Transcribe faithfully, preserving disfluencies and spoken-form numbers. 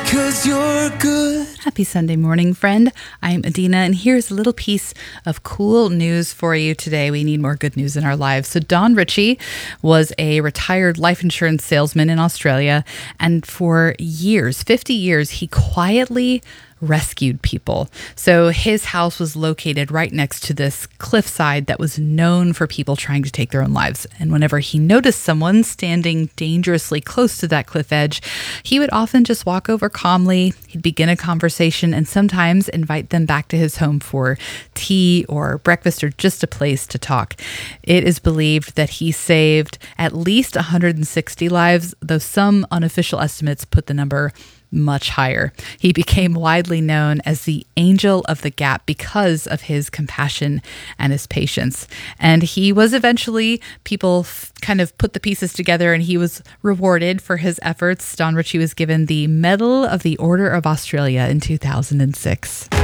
'cause you're good. Happy Sunday morning, friend. I'm Adina, and here's a little piece of cool news for you today. We need more good news in our lives. So Don Ritchie was a retired life insurance salesman in Australia, and for years, fifty years, he quietly rescued people. So his house was located right next to this cliffside that was known for people trying to take their own lives. And whenever he noticed someone standing dangerously close to that cliff edge, he would often just walk over calmly. He'd begin a conversation and sometimes invite them back to his home for tea or breakfast or just a place to talk. It is believed that he saved at least one hundred sixty lives, though some unofficial estimates put the number much higher. He became widely known as the Angel of the Gap because of his compassion and his patience. And he was eventually, people f- kind of put the pieces together and he was rewarded for his efforts. Don Ritchie was given the Medal of the Order of Australia in two thousand six.